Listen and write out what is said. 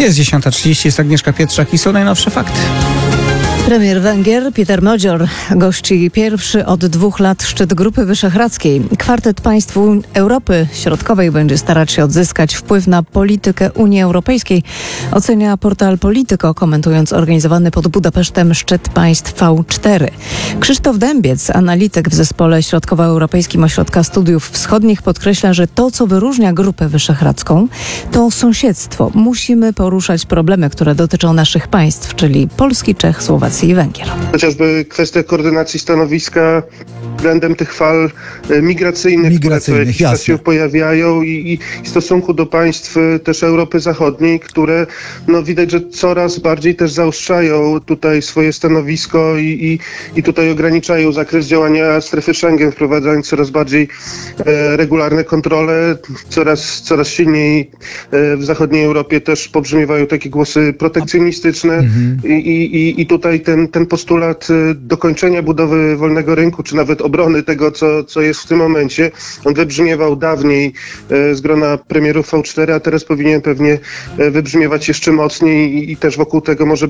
Jest 10:30, jest Agnieszka Pietrzak i są najnowsze fakty. Premier Węgier Peter Modzior gości pierwszy od 2 lat szczyt Grupy Wyszehradzkiej. Kwartet państw Europy Środkowej będzie starać się odzyskać wpływ na politykę Unii Europejskiej, ocenia portal Politico, komentując organizowany pod Budapesztem szczyt państw V4. Krzysztof Dębiec, analityk w zespole Środkowoeuropejskim Ośrodka Studiów Wschodnich, podkreśla, że to, co wyróżnia Grupę Wyszehradzką, to sąsiedztwo. Musimy poruszać problemy, które dotyczą naszych państw, czyli Polski, Czech, Słowacji i Węgier. Chociażby kwestia koordynacji stanowiska względem tych fal migracyjnych, które co jakiś czas się pojawiają i w stosunku do państw też Europy Zachodniej, które widać, że coraz bardziej też zaostrzają tutaj swoje stanowisko i tutaj ograniczają zakres działania strefy Schengen, wprowadzając coraz bardziej regularne kontrole. Coraz silniej w zachodniej Europie też pobrzmiewają takie głosy protekcjonistyczne i tutaj ten postulat dokończenia budowy wolnego rynku, czy nawet obrony tego, co jest w tym momencie, on wybrzmiewał dawniej z grona premierów V4, a teraz powinien pewnie wybrzmiewać jeszcze mocniej i też wokół tego może